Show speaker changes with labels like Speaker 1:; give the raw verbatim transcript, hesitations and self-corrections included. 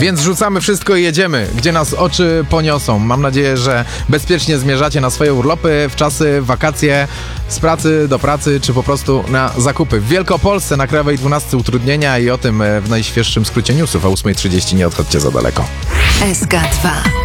Speaker 1: Więc rzucamy wszystko i jedziemy, gdzie nas oczy poniosą. Mam nadzieję, że bezpiecznie zmierzacie na swoje urlopy, w czasy, wakacje, z pracy do pracy, czy po prostu na zakupy. W Wielkopolsce na Krajowej dwunastce utrudnienia i o tym w najświeższym skrócie newsów o ósma trzydzieści. Nie odchodźcie za daleko.
Speaker 2: S K dwa.